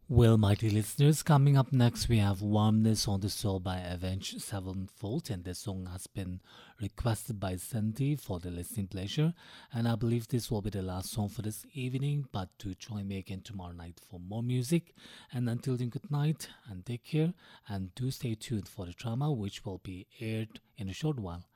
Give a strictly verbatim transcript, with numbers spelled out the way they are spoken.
Well, mighty listeners, coming up next we have Warmness on the Soul by Avenged Sevenfold, and this song has been requested by Sandy for the listening pleasure. And I believe this will be the last song for this evening, but do join me again tomorrow night for more music. And until then, good night and take care, and do stay tuned for the drama which will be aired in a short while.